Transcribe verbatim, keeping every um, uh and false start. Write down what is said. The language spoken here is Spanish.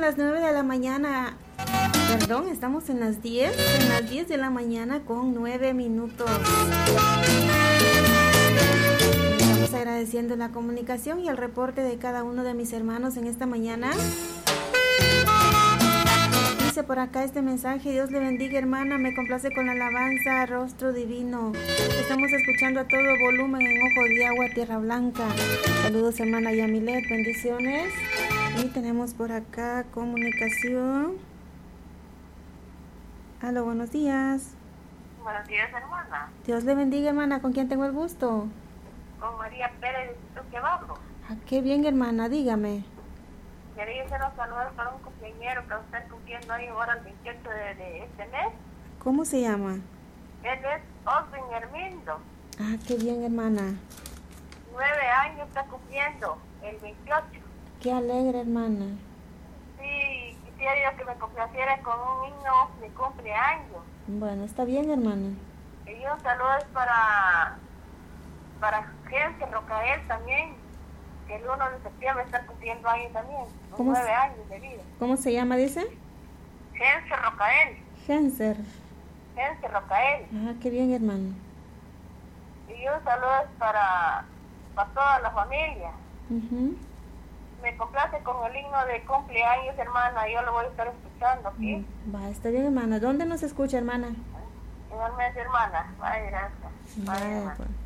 en las nueve de la mañana. Perdón, estamos en las diez, en las diez de la mañana con nueve minutos. Estamos agradeciendo la comunicación y el reporte de cada uno de mis hermanos en esta mañana. Dice por acá este mensaje: Dios le bendiga, hermana, me complace con la alabanza, rostro divino. Estamos escuchando a todo volumen en Ojo de Agua, Tierra Blanca. Saludos, hermana Yamilet, bendiciones. Y tenemos por acá comunicación. Aló, buenos días. Buenos días, hermana. Dios le bendiga, hermana, ¿con quién tengo el gusto? Con María Pérez, ¿tú qué hablo? Ah, qué bien, hermana, dígame. Quería hacer un saludo para un cumpleañero que está cumpliendo ahí ahora el veintiocho de, de este mes. ¿Cómo se llama? Él es Oswin Hermindo. Ah, qué bien, hermana. Nueve años está cumpliendo, el veintiocho. Qué alegre, hermana. Sí, quisiera yo que me complaciera con un himno de cumpleaños. Bueno, está bien, hermana. Y un saludo es para, para Gente Rocael también, que el uno de septiembre está cumpliendo años también, con nueve se, años de vida. ¿Cómo se llama, dice? Gente Rocael. Genser. Gente Rocael. Ah, qué bien, hermano. Y un saludo es para, para toda la familia. Uh-huh. Me complace con el himno de cumpleaños, hermana, yo lo voy a estar escuchando, ¿sí? Mm, va, está bien, hermana. ¿Dónde nos escucha, hermana? Igualmente, hermana. Vaya, gracias. Vaya, Vaya, hermana. pues.